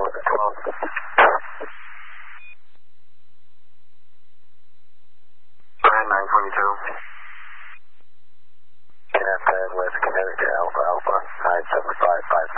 Brand 922. Connect West Connecticut Alpha Alpha, 97553.